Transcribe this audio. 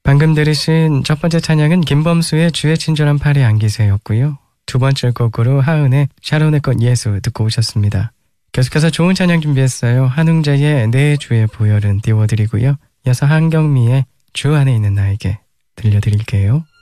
방금 들으신 첫 번째 찬양은 김범수의 주의 친절한 팔에 안기세였고요. 두 번째 곡으로 하은의 샤론의 꽃 예수 듣고 오셨습니다. 계속해서 좋은 찬양 준비했어요. 한웅자의 내 주의 보혈은 띄워드리고요. 이어서 한경미의 주 안에 있는 나에게 들려드릴게요.